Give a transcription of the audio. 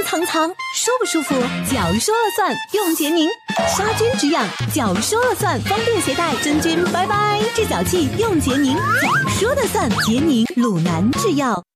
苍苍，舒不舒服？脚说了算，用洁宁。杀菌止痒，脚说了算，方便携带，真菌拜拜。治脚气用洁宁，脚说了算，洁宁鲁南制药。